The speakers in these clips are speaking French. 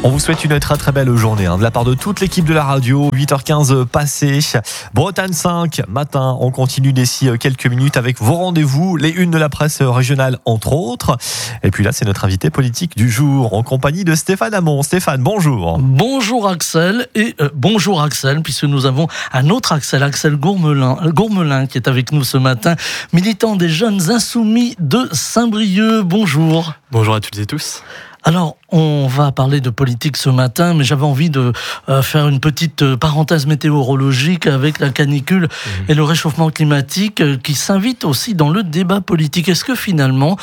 On vous souhaite une très très belle journée de la part de toute l'équipe de la radio. 8h15 passées. Bretagne 5 matin. On continue d'ici quelques minutes avec vos rendez-vous, les unes de la presse régionale entre autres. Et puis là, c'est notre invité politique du jour en compagnie de Stéphane Hamon. Stéphane, bonjour. Bonjour Axel bonjour Axel, puisque nous avons un autre Axel Gourmelin qui est avec nous ce matin, militant des Jeunes Insoumis de Saint-Brieuc. Bonjour. Bonjour à toutes et tous. Alors, on va parler de politique ce matin, mais j'avais envie de faire une petite parenthèse météorologique avec la canicule et le réchauffement climatique qui s'invite aussi dans le débat politique. Est-ce que finalement,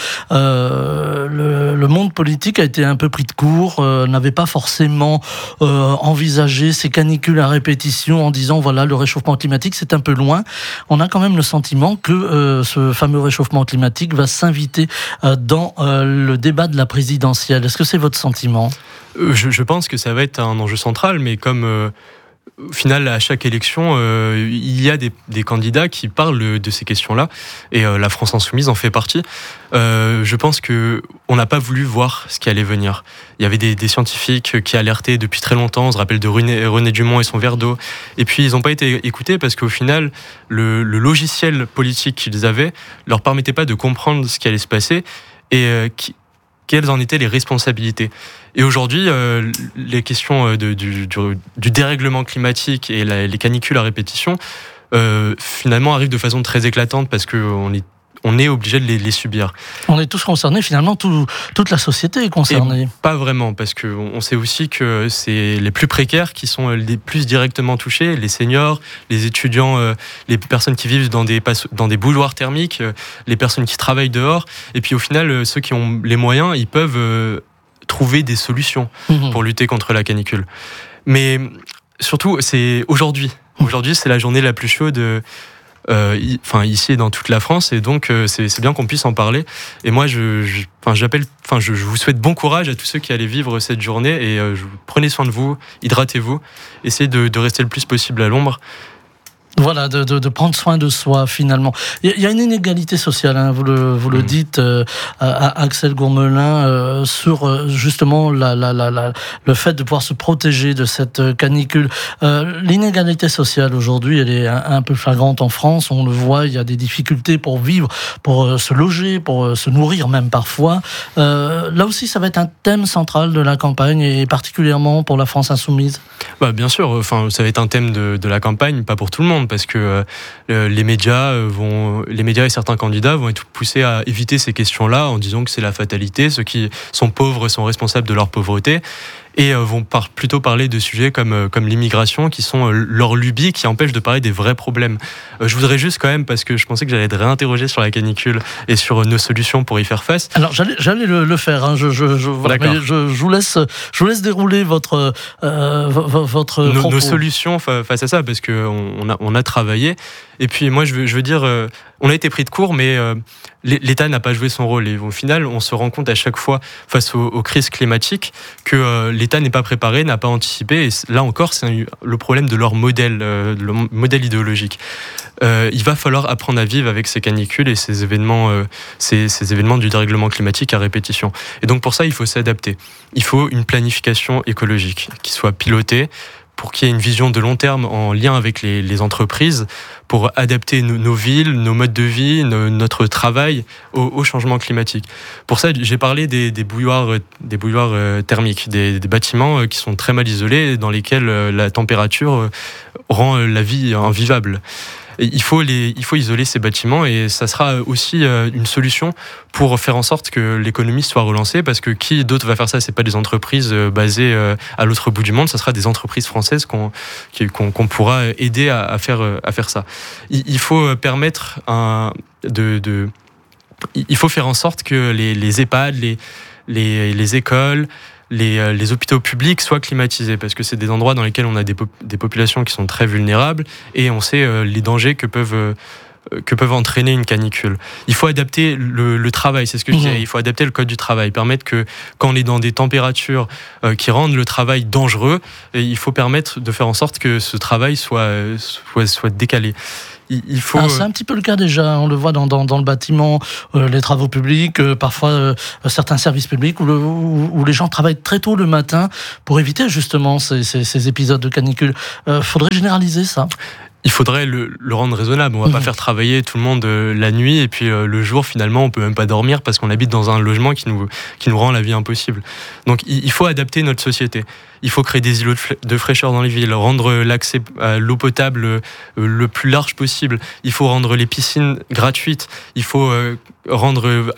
le monde politique a été un peu pris de court, n'avait pas forcément envisagé ces canicules à répétition en disant voilà, le réchauffement climatique c'est un peu loin. On a quand même le sentiment que ce fameux réchauffement climatique va s'inviter dans le débat de la présidentielle. Est-ce que c'est votre sentiment ? Je pense que ça va être un enjeu central, mais comme au final, à chaque élection, il y a des candidats qui parlent de ces questions-là, et la France Insoumise en fait partie. Je pense qu'on n'a pas voulu voir ce qui allait venir. Il y avait des scientifiques qui alertaient depuis très longtemps, on se rappelle de René Dumont et son verre d'eau, et puis ils n'ont pas été écoutés parce qu'au final, le logiciel politique qu'ils avaient leur permettait pas de comprendre ce qui allait se passer, et quelles en étaient les responsabilités. Et aujourd'hui, les questions du dérèglement climatique et les canicules à répétition, finalement, arrivent de façon très éclatante parce qu'on est obligé de les subir. On est tous concernés, finalement, toute la société est concernée. Et pas vraiment, parce qu'on sait aussi que c'est les plus précaires qui sont les plus directement touchés, les seniors, les étudiants, les personnes qui vivent dans des bouilloires thermiques, les personnes qui travaillent dehors, et puis au final, ceux qui ont les moyens, ils peuvent trouver des solutions pour lutter contre la canicule. Mais surtout, c'est aujourd'hui. Aujourd'hui, c'est la journée la plus chaude ici et dans toute la France, et donc c'est bien qu'on puisse en parler. Et moi je vous souhaite bon courage à tous ceux qui allaient vivre cette journée, et prenez soin de vous, hydratez-vous, essayez de rester le plus possible à l'ombre. Voilà, de prendre soin de soi finalement. Il y a une inégalité sociale, vous le dites, à Axel Gourmelin, sur justement le fait de pouvoir se protéger de cette canicule. L'inégalité sociale aujourd'hui, elle est un peu flagrante en France. On le voit, il y a des difficultés pour vivre, pour se loger, pour se nourrir même parfois. Là aussi, ça va être un thème central de la campagne, et particulièrement pour la France Insoumise. Bien sûr, ça va être un thème de la campagne, pas pour tout le monde, parce que les médias et certains candidats vont être poussés à éviter ces questions-là en disant que c'est la fatalité, ceux qui sont pauvres sont responsables de leur pauvreté, et vont plutôt parler de sujets comme l'immigration, qui sont leur lubie, qui empêchent de parler des vrais problèmes. Je voudrais juste quand même, parce que je pensais que j'allais être réinterrogé sur la canicule et sur nos solutions pour y faire face. Alors j'allais le faire, je vous laisse dérouler votre propos. Nos solutions face à ça, parce qu'on a travaillé. Et puis moi, je veux dire, on a été pris de court, mais l'État n'a pas joué son rôle. Et au final, on se rend compte à chaque fois, face aux crises climatiques, que l'État n'est pas préparé, n'a pas anticipé. Et là encore, c'est le problème de leur modèle idéologique. Il va falloir apprendre à vivre avec ces canicules et ces événements du dérèglement climatique à répétition. Et donc pour ça, il faut s'adapter. Il faut une planification écologique qui soit pilotée, pour qu'il y ait une vision de long terme en lien avec les entreprises, pour adapter nos villes, nos modes de vie, notre travail au changement climatique. Pour ça, j'ai parlé des bouilloires thermiques, des bâtiments qui sont très mal isolés, dans lesquels la température rend la vie invivable. Il faut isoler ces bâtiments, et ça sera aussi une solution pour faire en sorte que l'économie soit relancée, parce que qui d'autre va faire ça ? C'est pas des entreprises basées à l'autre bout du monde, ça sera des entreprises françaises qu'on pourra aider à faire ça. Il faut permettre il faut faire en sorte que les EHPAD, les écoles, les hôpitaux publics soient climatisés, parce que c'est des endroits dans lesquels on a des populations qui sont très vulnérables, et on sait les dangers que peuvent entraîner une canicule. Il faut adapter le travail, c'est ce que je disais. Il faut adapter le code du travail, permettre que quand on est dans des températures qui rendent le travail dangereux, il faut permettre de faire en sorte que ce travail soit décalé. il faut. C'est un petit peu le cas déjà, on le voit dans le bâtiment, les travaux publics, parfois certains services publics où les gens travaillent très tôt le matin pour éviter justement ces épisodes de canicule. Faudrait généraliser ça. Il faudrait le rendre raisonnable. On va pas faire travailler tout le monde la nuit et puis le jour, finalement, on peut même pas dormir parce qu'on habite dans un logement qui nous rend la vie impossible. Donc, il faut adapter notre société. Il faut créer des îlots de fraîcheur dans les villes, rendre l'accès à l'eau potable le plus large possible. Il faut rendre les piscines gratuites. Il faut rendre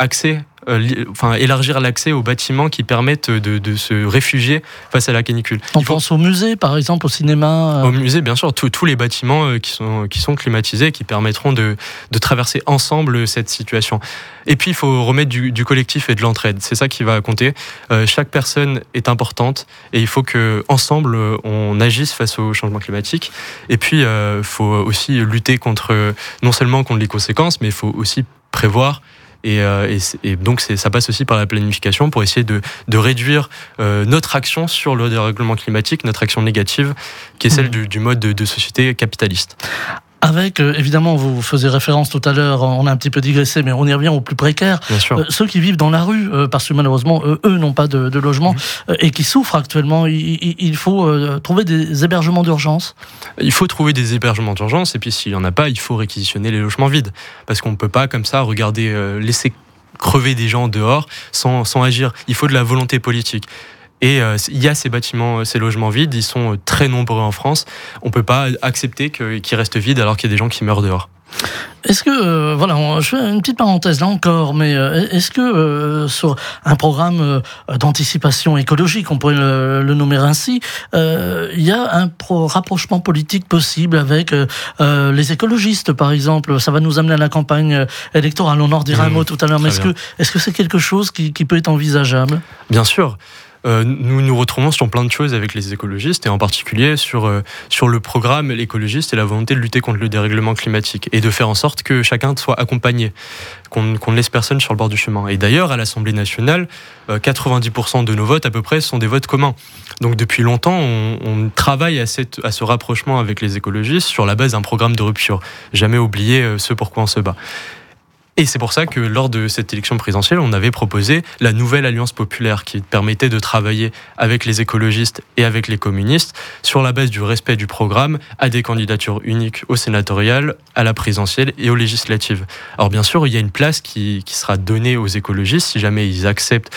élargir l'accès aux bâtiments qui permettent de se réfugier face à la canicule. On pense au musée, par exemple, au cinéma. Au musée, bien sûr, tous les bâtiments qui sont climatisés, qui permettront de traverser ensemble cette situation. Et puis, il faut remettre du collectif et de l'entraide. C'est ça qui va compter. Chaque personne est importante et il faut qu'ensemble, on agisse face au changement climatique. Et puis, il faut aussi lutter non seulement contre les conséquences, mais il faut aussi prévoir. Et donc ça passe aussi par la planification pour essayer de réduire notre action sur le dérèglement climatique, notre action négative, qui est celle du mode de société capitaliste. Avec, évidemment, vous faisiez référence tout à l'heure, on a un petit peu digressé, mais on y revient aux plus précaires. Ceux qui vivent dans la rue, parce que malheureusement, eux n'ont pas de logement et qui souffrent actuellement. Il faut trouver des hébergements d'urgence. Il faut trouver des hébergements d'urgence et puis s'il n'y en a pas, il faut réquisitionner les logements vides. Parce qu'on ne peut pas comme ça regarder, laisser crever des gens dehors sans agir. Il faut de la volonté politique. Et il y a ces bâtiments, ces logements vides, ils sont très nombreux en France. On ne peut pas accepter qu'ils restent vides alors qu'il y a des gens qui meurent dehors. Est-ce que, je fais une petite parenthèse là encore, mais est-ce que sur un programme d'anticipation écologique, on pourrait le nommer ainsi, il y a un rapprochement politique possible avec les écologistes, par exemple? Ça va nous amener à la campagne électorale, on en dira un mot tout à l'heure, mais est-ce que c'est quelque chose qui peut être envisageable? Bien sûr. Nous nous retrouvons sur plein de choses avec les écologistes et en particulier sur le programme l'écologiste et la volonté de lutter contre le dérèglement climatique et de faire en sorte que chacun soit accompagné, qu'on ne laisse personne sur le bord du chemin. Et d'ailleurs, à l'Assemblée nationale, 90% de nos votes à peu près sont des votes communs. Donc depuis longtemps, on travaille à ce rapprochement avec les écologistes sur la base d'un programme de rupture. Jamais oublier ce pourquoi on se bat. Et c'est pour ça que lors de cette élection présidentielle, on avait proposé la nouvelle Alliance populaire qui permettait de travailler avec les écologistes et avec les communistes sur la base du respect du programme à des candidatures uniques au sénatorial, à la présidentielle et aux législatives. Alors bien sûr, il y a une place qui sera donnée aux écologistes si jamais ils acceptent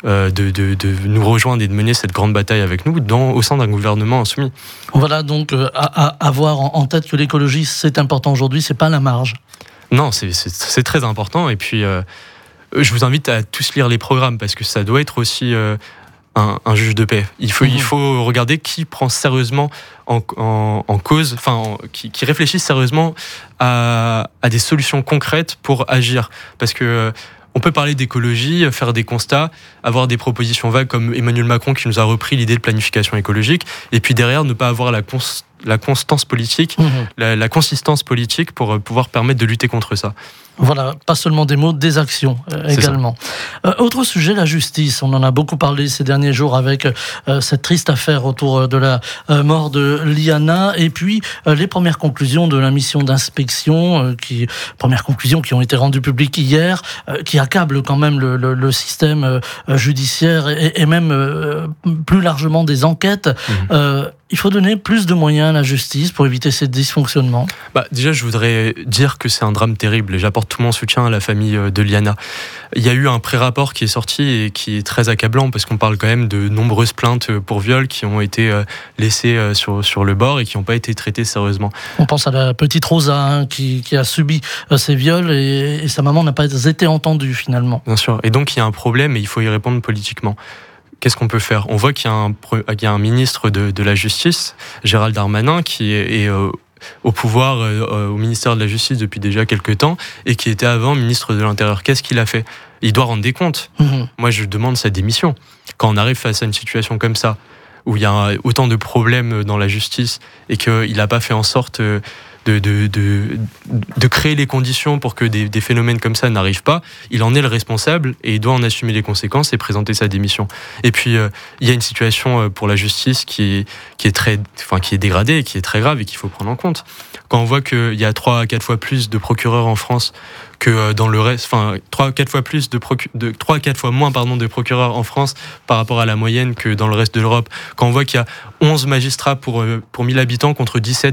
de nous rejoindre et de mener cette grande bataille avec nous au sein d'un gouvernement insoumis. Voilà donc à avoir en tête que l'écologie c'est important aujourd'hui, c'est pas la marge. Non, c'est très important. Et puis, je vous invite à tous lire les programmes parce que ça doit être aussi un juge de paix. Il faut regarder qui prend sérieusement en cause, qui réfléchit sérieusement à des solutions concrètes pour agir. Parce que on peut parler d'écologie, faire des constats, avoir des propositions vagues comme Emmanuel Macron qui nous a repris l'idée de planification écologique, et puis derrière ne pas avoir la constance politique, la consistance politique pour pouvoir permettre de lutter contre ça. Voilà, pas seulement des mots, des actions également. Autre sujet, la justice. On en a beaucoup parlé ces derniers jours avec cette triste affaire autour de la mort de Liana et puis les premières conclusions de la mission d'inspection, premières conclusions qui ont été rendues publiques hier, qui accablent quand même le système judiciaire et même plus largement des enquêtes. Il faut donner plus de moyens à la justice pour éviter ces dysfonctionnements. Déjà, je voudrais dire que c'est un drame terrible et j'apporte tout mon soutien à la famille de Liana. Il y a eu un pré-rapport qui est sorti et qui est très accablant parce qu'on parle quand même de nombreuses plaintes pour viol qui ont été laissées sur le bord et qui n'ont pas été traitées sérieusement. On pense à la petite Rosa qui a subi ces viols et sa maman n'a pas été entendue finalement. Bien sûr. Et donc il y a un problème et il faut y répondre politiquement. Qu'est-ce qu'on peut faire ? On voit qu'il y a un ministre de la Justice, Gérald Darmanin, qui est au pouvoir au ministère de la Justice depuis déjà quelques temps et qui était avant ministre de l'Intérieur. Qu'est-ce qu'il a fait ? Il doit rendre des comptes. Moi, je demande sa démission. Quand on arrive face à une situation comme ça, où il y a autant de problèmes dans la justice et qu'il n'a pas fait en sorte de créer les conditions pour que des phénomènes comme ça n'arrivent pas, il en est le responsable et il doit en assumer les conséquences et présenter sa démission. Et puis, il y a une situation pour la justice qui est dégradée et qui est très grave et qu'il faut prendre en compte. Quand on voit qu'il y a 3 à 4 fois plus de procureurs en France que dans le reste, 3 à 4 fois moins de procureurs en France par rapport à la moyenne que dans le reste de l'Europe. Quand on voit qu'il y a 11 magistrats pour 1000 habitants contre 17